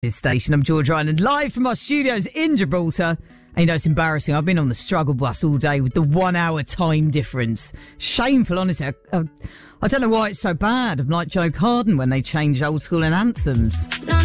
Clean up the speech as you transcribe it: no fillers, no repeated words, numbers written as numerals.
This station. I'm George Ryan, live from our studios in Gibraltar. And you know, it's embarrassing. I've been on the struggle bus all day with the 1 hour time difference. Shameful, honestly. I don't know why it's so bad. I'm like Joe Carden when they change old school and anthems.